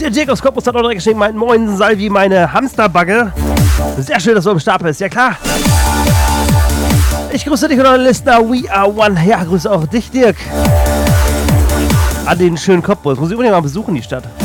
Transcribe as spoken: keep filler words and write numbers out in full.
Der Dirk aus Cottbus hat auch direkt geschrieben, mein Moin Salvi, meine Hamsterbagge. Sehr schön, dass du am Start bist, ja klar. Ich grüße dich und euren Listener We Are One. Ja, grüße auch dich, Dirk. An den schönen Cottbus. Muss ich unbedingt mal besuchen, die Stadt.